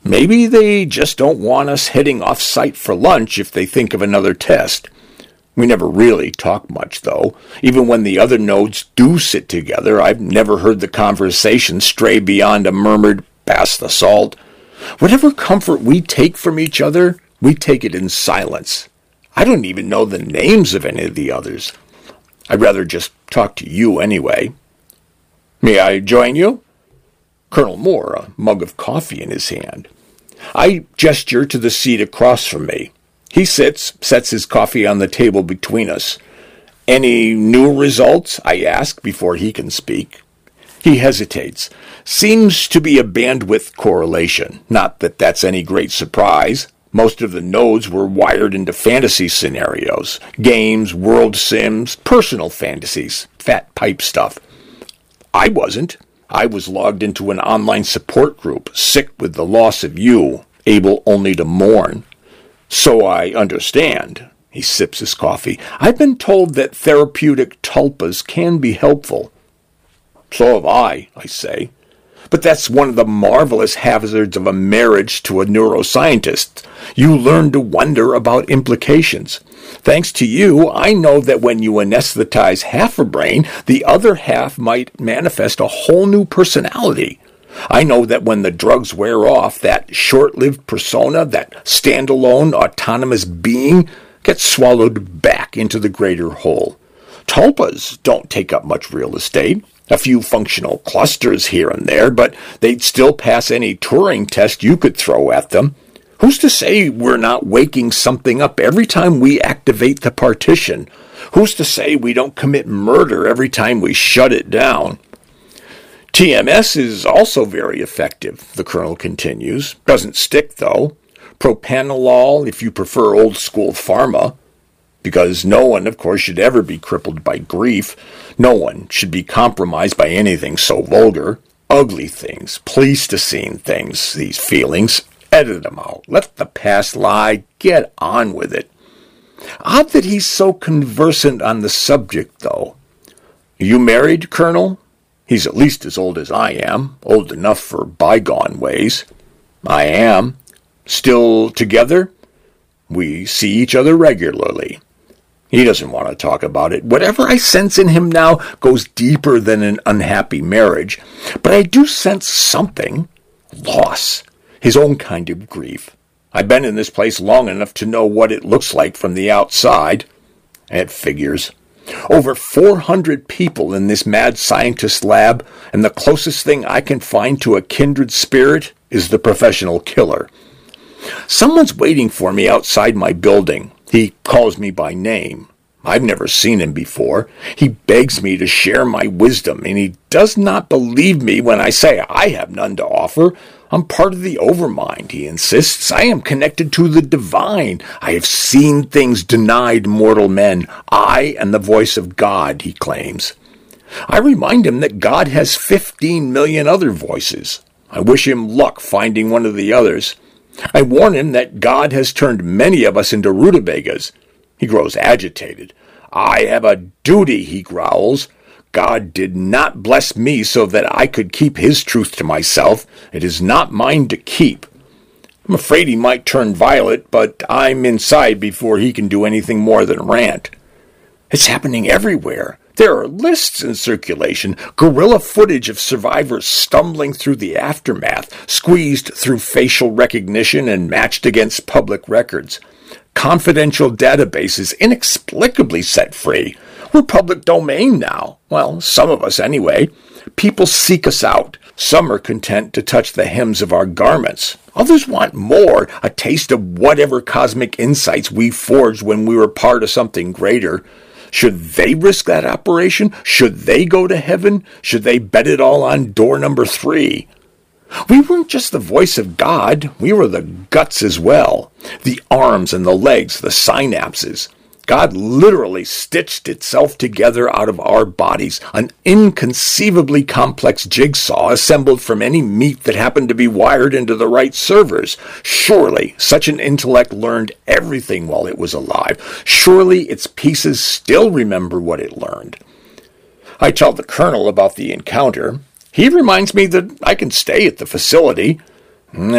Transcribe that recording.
Maybe they just don't want us heading off-site for lunch if they think of another test. We never really talk much, though. Even when the other nodes do sit together, I've never heard the conversation stray beyond a murmured, "Pass the salt." Whatever comfort we take from each other, we take it in silence. I don't even know the names of any of the others. I'd rather just talk to you anyway. May I join you? Colonel Moore, a mug of coffee in his hand. I gesture to the seat across from me. He sets his coffee on the table between us. Any new results? I ask before he can speak. He hesitates. Seems to be a bandwidth correlation. Not that that's any great surprise. Most of the nodes were wired into fantasy scenarios. Games, world sims, personal fantasies, fat pipe stuff. I wasn't. I was logged into an online support group, sick with the loss of you, able only to mourn. So I understand. He sips his coffee. I've been told that therapeutic tulpas can be helpful. So have I say. But that's one of the marvelous hazards of a marriage to a neuroscientist. You learn to wonder about implications. Thanks to you, I know that when you anesthetize half a brain, the other half might manifest a whole new personality. I know that when the drugs wear off, that short-lived persona, that standalone, autonomous being, gets swallowed back into the greater whole. Tulpas don't take up much real estate. A few functional clusters here and there, but they'd still pass any Turing test you could throw at them. Who's to say we're not waking something up every time we activate the partition? Who's to say we don't commit murder every time we shut it down? TMS is also very effective, the colonel continues. Doesn't stick, though. Propanolol, if you prefer old-school pharma. Because no one, of course, should ever be crippled by grief. No one should be compromised by anything so vulgar. Ugly things, Pleistocene things, these feelings. Edit them out. Let the past lie. Get on with it. Odd that he's so conversant on the subject, though. You married, Colonel? He's at least as old as I am, old enough for bygone ways. I am. Still together? We see each other regularly. He doesn't want to talk about it. Whatever I sense in him now goes deeper than an unhappy marriage. But I do sense something. Loss. His own kind of grief. I've been in this place long enough to know what it looks like from the outside. It figures. Over 400 people in this mad scientist lab, and the closest thing I can find to a kindred spirit is the professional killer. Someone's waiting for me outside my building. He calls me by name. I've never seen him before. He begs me to share my wisdom, and he does not believe me when I say I have none to offer. I'm part of the overmind, he insists. I am connected to the divine. I have seen things denied mortal men. I am the voice of God, he claims. I remind him that God has 15 million other voices. I wish him luck finding one of the others. I warn him that God has turned many of us into rutabagas. He grows agitated. I have a duty, he growls. God did not bless me so that I could keep his truth to myself. It is not mine to keep. I'm afraid he might turn violent, but I'm inside before he can do anything more than rant. It's happening everywhere. There are lists in circulation, guerrilla footage of survivors stumbling through the aftermath, squeezed through facial recognition and matched against public records. Confidential databases inexplicably set free. We're public domain now. Well, some of us anyway. People seek us out. Some are content to touch the hems of our garments. Others want more, a taste of whatever cosmic insights we forged when we were part of something greater. Should they risk that operation? Should they go to heaven? Should they bet it all on door number 3? We weren't just the voice of God. We were the guts as well. The arms and the legs, the synapses. God literally stitched itself together out of our bodies, an inconceivably complex jigsaw assembled from any meat that happened to be wired into the right servers. Surely such an intellect learned everything while it was alive. Surely its pieces still remember what it learned. I tell the colonel about the encounter. He reminds me that I can stay at the facility.